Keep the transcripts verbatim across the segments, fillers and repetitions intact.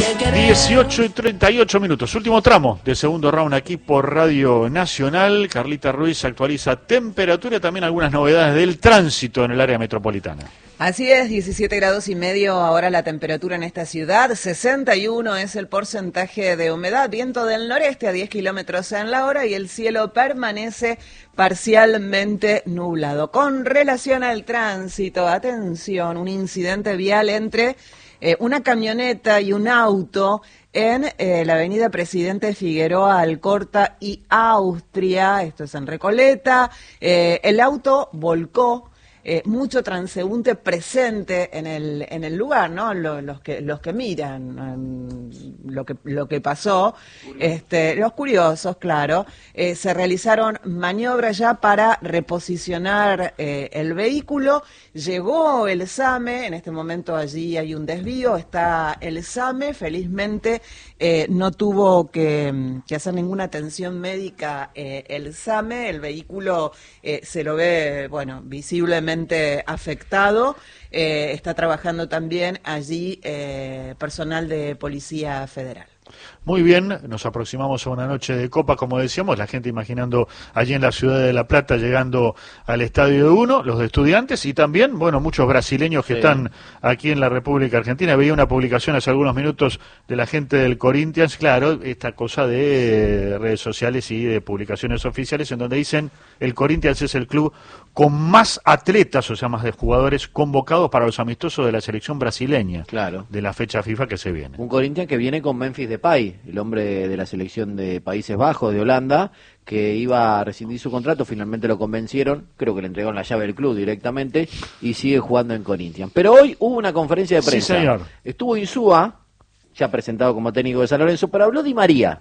dieciocho y treinta y ocho minutos, último tramo del segundo round aquí por Radio Nacional. Carlita Ruiz actualiza temperatura y también algunas novedades del tránsito en el área metropolitana. Así es, diecisiete grados y medio ahora la temperatura en esta ciudad, sesenta y uno es el porcentaje de humedad, viento del noreste a diez kilómetros en la hora y el cielo permanece parcialmente nublado. Con relación al tránsito, atención, un incidente vial entre eh, una camioneta y un auto en eh, la avenida Presidente Figueroa Alcorta y Austria, esto es en Recoleta. Eh, el auto volcó. Eh, mucho transeúnte presente en el en el lugar, ¿no? Los, los que los que miran um, lo que lo que pasó, este, los curiosos, claro, eh, se realizaron maniobras ya para reposicionar eh, el vehículo. Llegó el SAME, en este momento allí hay un desvío, está el SAME, felizmente eh, no tuvo que, que hacer ninguna atención médica eh, el SAME, el vehículo eh, se lo ve, bueno, visiblemente afectado. Eh, está trabajando también allí eh, personal de Policía Federal. Muy bien, nos aproximamos a una noche de copa, como decíamos, la gente imaginando allí en la ciudad de La Plata llegando al Estadio de Uno, los estudiantes y también, bueno, muchos brasileños que sí. están aquí en la República Argentina. Veía una publicación hace algunos minutos de la gente del Corinthians, claro, esta cosa de redes sociales y de publicaciones oficiales en donde dicen el Corinthians es el club con más atletas, o sea, más de jugadores convocados para los amistosos de la selección brasileña, claro, de la fecha FIFA que se viene. Un Corinthians que viene con Memphis Depay, el hombre de la selección de Países Bajos, de Holanda, que iba a rescindir su contrato, finalmente lo convencieron, creo que le entregaron la llave del club directamente, y sigue jugando en Corinthians. Pero hoy hubo una conferencia de prensa. Sí, señor. Estuvo Insúa, ya presentado como técnico de San Lorenzo, pero habló Di María.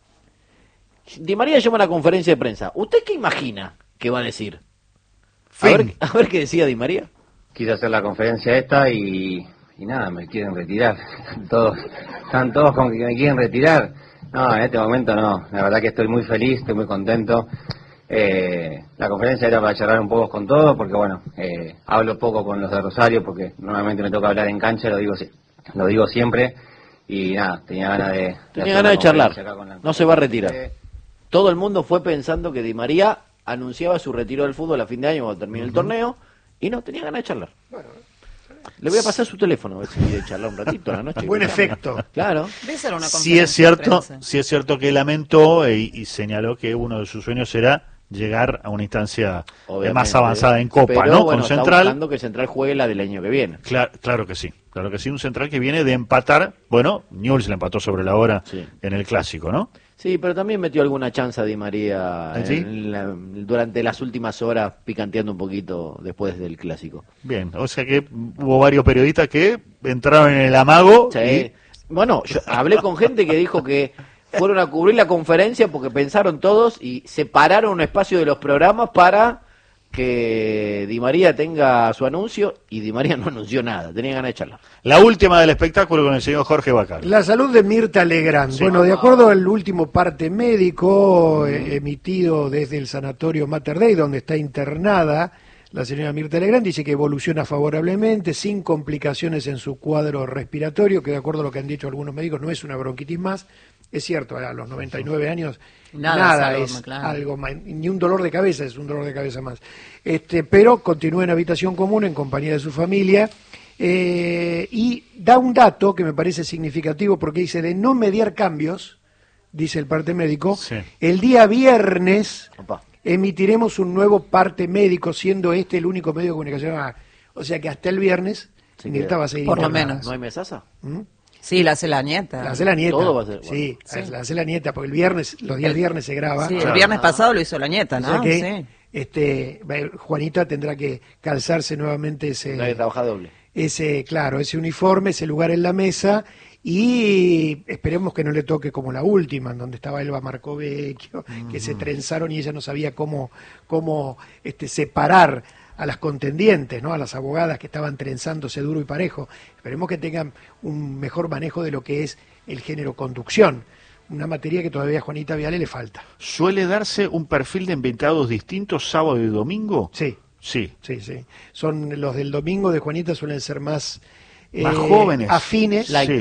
Di María llama a la conferencia de prensa. ¿Usted qué imagina que va a decir? A ver, a ver qué decía Di María. Quise hacer la conferencia esta y, y nada, me quieren retirar. Todos, están todos con que me quieren retirar. No, en este momento no. La verdad que estoy muy feliz, estoy muy contento. Eh, la conferencia era para charlar un poco con todos, porque bueno, eh, hablo poco con los de Rosario, porque normalmente me toca hablar en cancha, lo digo, lo digo siempre. Y nada, tenía ganas de... Tenía ganas de charlar. No se va a retirar. Todo el mundo fue pensando que Di María anunciaba su retiro del fútbol a fin de año cuando termine uh-huh. el torneo, y no, tenía ganas de charlar. Bueno, le voy a pasar su teléfono a ver si quiere charlar un ratito a la noche. Buen efecto. Claro. Sí es cierto, sí es cierto que lamentó e, y señaló que uno de sus sueños era llegar a una instancia Obviamente, más avanzada en Copa, pero, ¿no? Bueno, con Central. Está buscando que Central juegue la del año que viene. Claro, claro que sí, claro que sí, un Central que viene de empatar, bueno, Newell's le empató sobre la hora sí. en el Clásico, ¿no? Sí, pero también metió alguna chanza Di María ¿Sí? en la, durante las últimas horas, picanteando un poquito después del Clásico. Bien, o sea que hubo varios periodistas que entraron en el amago. Sí. Y... Bueno, yo hablé con gente que dijo que fueron a cubrir la conferencia porque pensaron todos y separaron un espacio de los programas para que Di María tenga su anuncio, y Di María no anunció nada, tenía ganas de charlar. La última del espectáculo con el señor Jorge Bacal. La salud de Mirta Legrand. Sí. Bueno, de acuerdo al último parte médico eh, emitido desde el sanatorio Mater Dei, donde está internada la señora Mirta Legrand, dice que evoluciona favorablemente, sin complicaciones en su cuadro respiratorio, que de acuerdo a lo que han dicho algunos médicos no es una bronquitis más. Es cierto, a los noventa y nueve años nada, nada es, algo, claro. algo más, ni un dolor de cabeza es un dolor de cabeza más. Este, pero continúa en habitación común en compañía de su familia eh, y da un dato que me parece significativo porque dice de no mediar cambios, dice el parte médico, sí. el día viernes Opa. emitiremos un nuevo parte médico, siendo este el único medio de comunicación. Ah, o sea que hasta el viernes sí, Mirta va a seguir. Por lo menos. ¿No hay mesaza? ¿Mm? Sí, la hace la nieta. La hace la nieta. Todo va a ser, bueno. Sí, sí, la hace la nieta, porque el viernes, los días viernes se graba. Sí, el viernes pasado lo hizo la nieta, ¿no? O sea que, sí. este, Juanita tendrá que calzarse nuevamente ese... La que trabaja doble. Ese, claro, ese uniforme, ese lugar en la mesa, y esperemos que no le toque como la última, en donde estaba Elba Marcovecchio, mm. que se trenzaron y ella no sabía cómo, cómo este, separar a las contendientes, ¿no? A las abogadas que estaban trenzándose duro y parejo. Esperemos que tengan un mejor manejo de lo que es el género conducción, una materia que todavía a Juanita Viale le falta. ¿Suele darse un perfil de invitados distintos sábado y domingo? Sí. Sí. Sí, sí. Son los del domingo de Juanita suelen ser más, más eh, jóvenes. afines. Like. Sí.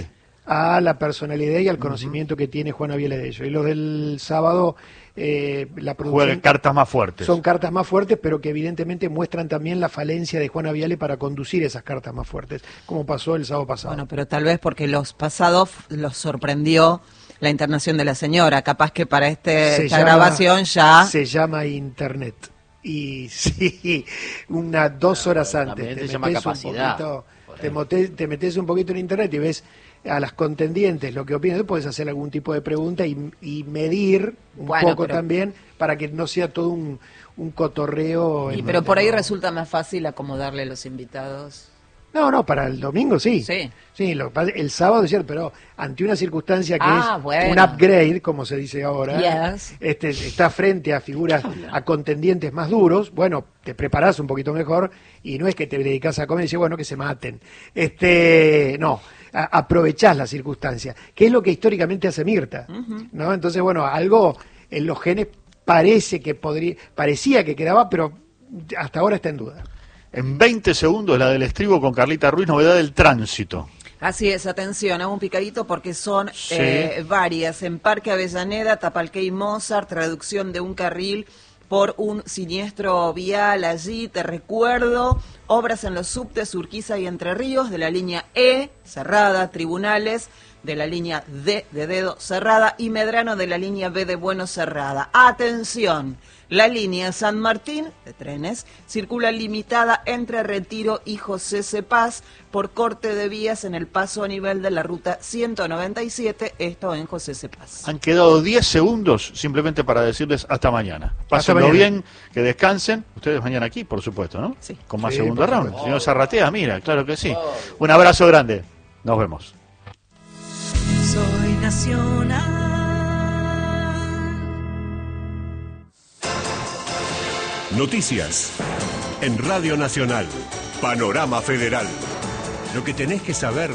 a la personalidad y al conocimiento uh-huh. que tiene Juana Viale de ello. Y los del sábado, eh, la producción... Juega cartas más fuertes. Son cartas más fuertes, pero que evidentemente muestran también la falencia de Juana Viale para conducir esas cartas más fuertes, como pasó el sábado pasado. Bueno, pero tal vez porque los pasados los sorprendió la internación de la señora, capaz que para este, esta llama, grabación ya... Se llama Internet. Y sí, unas dos horas claro, antes te te llama metes, capacidad, un poquito, te, mote, te metes un poquito en Internet y ves a las contendientes lo que opinan. Tú puedes hacer algún tipo de pregunta y, y medir un bueno, poco pero... también para que no sea todo un, un cotorreo. Y pero por ahí no... resulta más fácil acomodarle a los invitados. No, no, para el domingo sí. Sí. Sí, lo, el sábado es cierto, pero ante una circunstancia que ah, es bueno. un upgrade, como se dice ahora, yes. este, está frente a figuras, a contendientes más duros, bueno, te preparás un poquito mejor y no es que te dedicas a comer y dices, bueno, que se maten. Este, no, a, aprovechás la circunstancia, que es lo que históricamente hace Mirta, uh-huh. ¿no? Entonces, bueno, algo en los genes parece que podría, parecía que quedaba, pero hasta ahora está en duda. En veinte segundos la del estribo con Carlita Ruiz, novedad del tránsito. Así es, atención, hago un picadito porque son sí. eh, varias. En Parque Avellaneda, Tapalqué y Mozart, reducción de un carril por un siniestro vial allí. Te recuerdo, obras en los subtes Urquiza y Entre Ríos, de la línea E, cerrada, tribunales, de la línea D de Dedo, cerrada, y Medrano de la línea B de Bueno, cerrada. Atención. La línea San Martín de trenes circula limitada entre Retiro y José Cepaz por corte de vías en el paso a nivel de la ruta ciento noventa y siete, esto en José Cepaz. Han quedado diez segundos simplemente para decirles hasta mañana. Pásenlo bien, que descansen. Ustedes mañana aquí, por supuesto, ¿no? Sí. Con más sí, segundo round. Oh. Señor Zarratea, mira, claro que sí. Un abrazo grande. Nos vemos. Soy nacional. Noticias en Radio Nacional. Panorama Federal. Lo que tenés que saber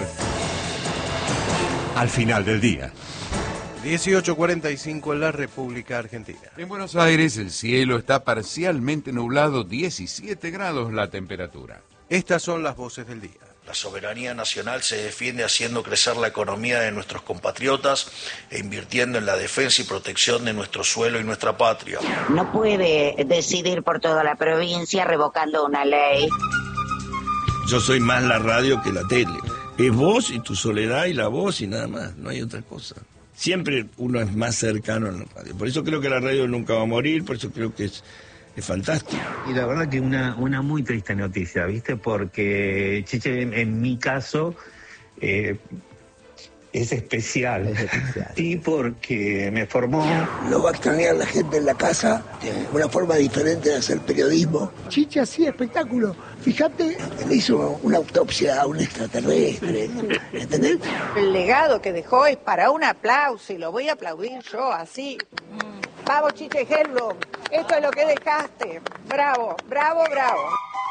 al final del día. dieciocho cuarenta y cinco en la República Argentina. En Buenos Aires el cielo está parcialmente nublado, diecisiete grados la temperatura. Estas son las voces del día. La soberanía nacional se defiende haciendo crecer la economía de nuestros compatriotas e invirtiendo en la defensa y protección de nuestro suelo y nuestra patria. No puede decidir por toda la provincia revocando una ley. Yo soy más la radio que la tele. Es vos y tu soledad y la voz y nada más, no hay otra cosa. Siempre uno es más cercano a la radio. Por eso creo que la radio nunca va a morir, por eso creo que es... Es fantástico. Y la verdad que una, una muy triste noticia, ¿viste? Porque Chiche, en, en mi caso, eh, es especial. Es especial. Sí, porque me formó... Lo va a extrañar la gente en la casa, una forma diferente de hacer periodismo. Chiche hacía espectáculo. Fíjate, le hizo una autopsia a un extraterrestre, ¿entendés? El legado que dejó es para un aplauso y lo voy a aplaudir yo, así... Vamos, Chiche Helblum, esto es lo que dejaste. Bravo, bravo, bravo.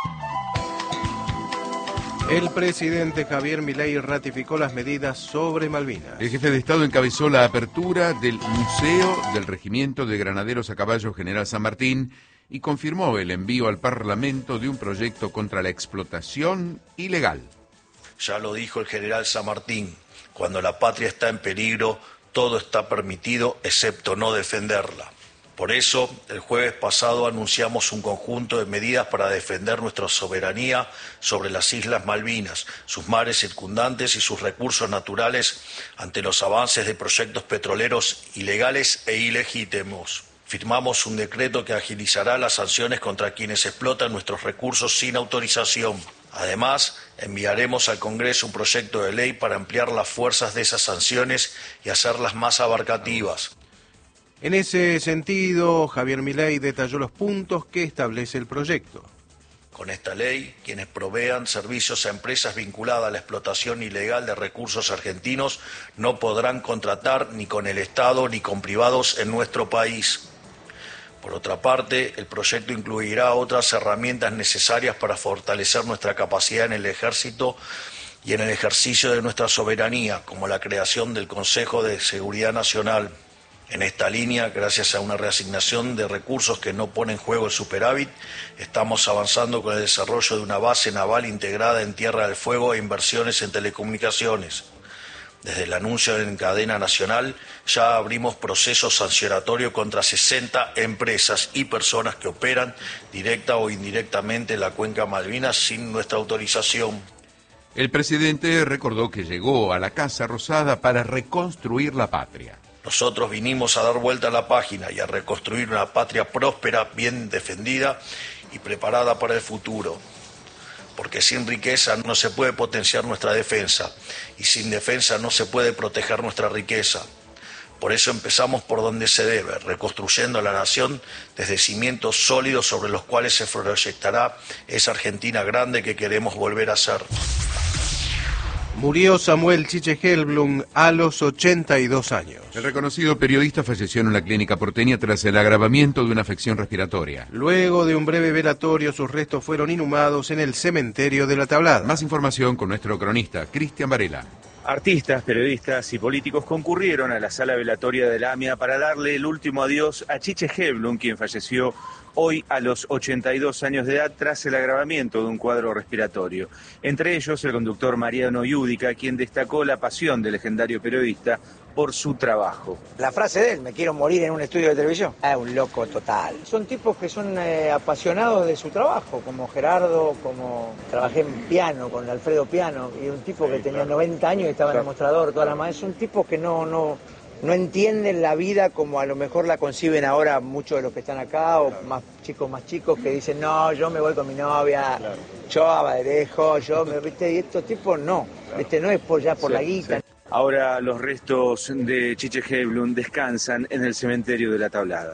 El presidente Javier Milei ratificó las medidas sobre Malvinas. El jefe de Estado encabezó la apertura del Museo del Regimiento de Granaderos a Caballo General San Martín y confirmó el envío al Parlamento de un proyecto contra la explotación ilegal. Ya lo dijo el general San Martín, cuando la patria está en peligro, todo está permitido excepto no defenderla. Por eso, el jueves pasado anunciamos un conjunto de medidas para defender nuestra soberanía sobre las Islas Malvinas, sus mares circundantes y sus recursos naturales ante los avances de proyectos petroleros ilegales e ilegítimos. Firmamos un decreto que agilizará las sanciones contra quienes explotan nuestros recursos sin autorización. Además, enviaremos al Congreso un proyecto de ley para ampliar las fuerzas de esas sanciones y hacerlas más abarcativas. En ese sentido, Javier Milei detalló los puntos que establece el proyecto. Con esta ley, quienes provean servicios a empresas vinculadas a la explotación ilegal de recursos argentinos no podrán contratar ni con el Estado ni con privados en nuestro país. Por otra parte, el proyecto incluirá otras herramientas necesarias para fortalecer nuestra capacidad en el ejército y en el ejercicio de nuestra soberanía, como la creación del Consejo de Seguridad Nacional. En esta línea, gracias a una reasignación de recursos que no pone en juego el superávit, estamos avanzando con el desarrollo de una base naval integrada en Tierra del Fuego e inversiones en telecomunicaciones. Desde el anuncio en cadena nacional ya abrimos procesos sancionatorios contra sesenta empresas y personas que operan directa o indirectamente en la cuenca Malvinas sin nuestra autorización. El presidente recordó que llegó a la Casa Rosada para reconstruir la patria. Nosotros vinimos a dar vuelta a la página y a reconstruir una patria próspera, bien defendida y preparada para el futuro. Porque sin riqueza no se puede potenciar nuestra defensa y sin defensa no se puede proteger nuestra riqueza. Por eso empezamos por donde se debe, reconstruyendo la nación desde cimientos sólidos sobre los cuales se proyectará esa Argentina grande que queremos volver a ser. Murió Samuel Chiche Helblum a los ochenta y dos años. El reconocido periodista falleció en una clínica porteña tras el agravamiento de una afección respiratoria. Luego de un breve velatorio, sus restos fueron inhumados en el cementerio de La Tablada. Más información con nuestro cronista, Cristian Varela. Artistas, periodistas y políticos concurrieron a la sala velatoria de la AMIA para darle el último adiós a Chiche Helblum, quien falleció hoy a los ochenta y dos años de edad tras el agravamiento de un cuadro respiratorio. Entre ellos el conductor Mariano Yudica, quien destacó la pasión del legendario periodista por su trabajo. La frase de él, me quiero morir en un estudio de televisión, es un loco total. Son tipos que son eh, apasionados de su trabajo, como Gerardo, como trabajé en piano con Alfredo Piano, y un tipo que tenía noventa años y estaba en el mostrador toda la mañana. Es un tipo que no... no No entienden la vida como a lo mejor la conciben ahora muchos de los que están acá, o más chicos más chicos que dicen, no, yo me voy con mi novia, claro. yo a Baderejo, yo me, ¿viste? Y estos tipos no, claro. ¿Viste? No es por ya por sí, la guita. Sí. Ahora los restos de Chiche Helblum descansan en el cementerio de La Tablada.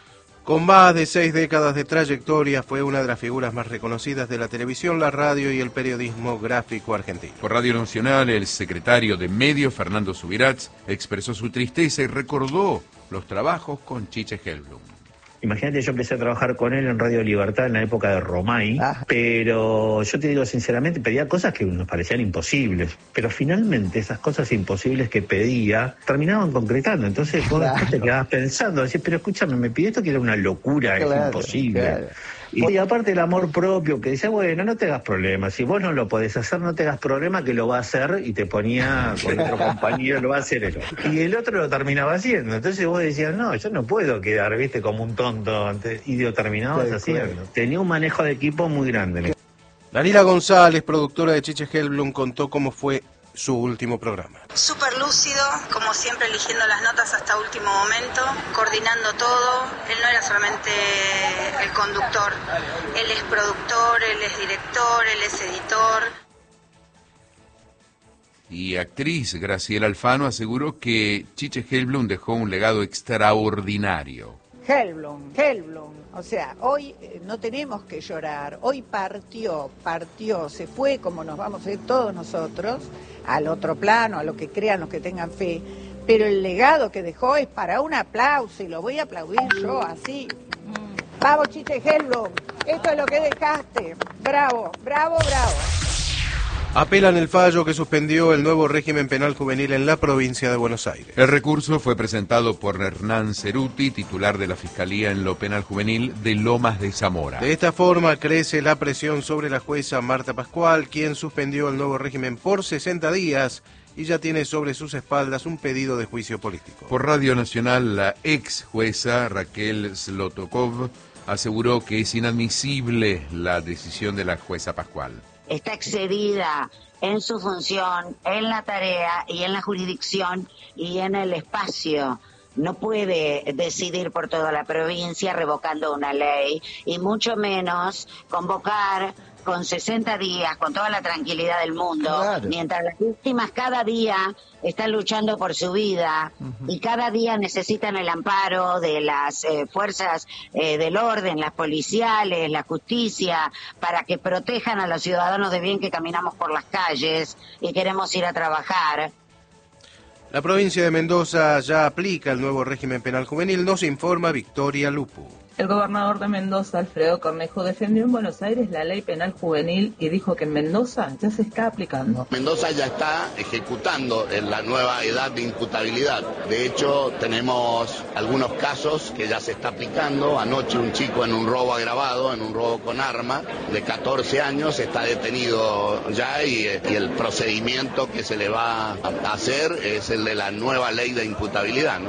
Con más de seis décadas de trayectoria, fue una de las figuras más reconocidas de la televisión, la radio y el periodismo gráfico argentino. Por Radio Nacional, el secretario de Medios, Fernando Subirats, expresó su tristeza y recordó los trabajos con Chiche Helblum. Imagínate, yo empecé a trabajar con él en Radio Libertad en la época de Romay, ah. pero yo te digo sinceramente, pedía cosas que nos parecían imposibles, pero finalmente esas cosas imposibles que pedía terminaban concretando. Entonces vos claro. te quedabas pensando, decís, pero escúchame, me pidió esto que era una locura, claro, es imposible. Claro. Y, y aparte el amor propio, que dice, bueno, no te hagas problemas, si vos no lo podés hacer, no te hagas problema, que lo va a hacer, y te ponía con otro compañero, lo va a hacer él. Y el otro lo terminaba haciendo. Entonces vos decías, no, yo no puedo quedar, viste, como un tonto, y lo terminabas sí, haciendo. Claro. Tenía un manejo de equipo muy grande. Danila González, productora de Chiche Helblum, contó cómo fue su último programa. Súper lúcido, como siempre eligiendo las notas hasta último momento, coordinando todo. Él no era solamente el conductor, él es productor, él es director, él es editor. Y actriz Graciela Alfano aseguró que Chiche Helblum dejó un legado extraordinario. Helblum, Helblum, o sea, hoy no tenemos que llorar, hoy partió, partió, se fue como nos vamos a ir todos nosotros, al otro plano, a lo que crean los que tengan fe, pero el legado que dejó es para un aplauso, y lo voy a aplaudir yo así. Vamos, Chiche Helblum, esto es lo que dejaste, bravo, bravo, bravo. Apelan el fallo que suspendió el nuevo régimen penal juvenil en la provincia de Buenos Aires. El recurso fue presentado por Hernán Ceruti, titular de la Fiscalía en lo Penal Juvenil de Lomas de Zamora. De esta forma crece la presión sobre la jueza Marta Pascual, quien suspendió el nuevo régimen por sesenta días y ya tiene sobre sus espaldas un pedido de juicio político. Por Radio Nacional, la ex jueza Raquel Zlotokov aseguró que es inadmisible la decisión de la jueza Pascual. Está excedida en su función, en la tarea y en la jurisdicción y en el espacio. No puede decidir por toda la provincia revocando una ley y mucho menos convocar con sesenta días, con toda la tranquilidad del mundo, claro. mientras las víctimas cada día están luchando por su vida uh-huh. y cada día necesitan el amparo de las eh, fuerzas eh, del orden, las policiales, la justicia, para que protejan a los ciudadanos de bien que caminamos por las calles y queremos ir a trabajar. La provincia de Mendoza ya aplica el nuevo régimen penal juvenil, nos informa Victoria Lupu. El gobernador de Mendoza, Alfredo Cornejo, defendió en Buenos Aires la ley penal juvenil y dijo que en Mendoza ya se está aplicando. Mendoza ya está ejecutando en la nueva edad de imputabilidad. De hecho, tenemos algunos casos que ya se está aplicando. Anoche un chico en un robo agravado, en un robo con arma, de catorce años, está detenido ya y, y el procedimiento que se le va a hacer es el de la nueva ley de imputabilidad, ¿no?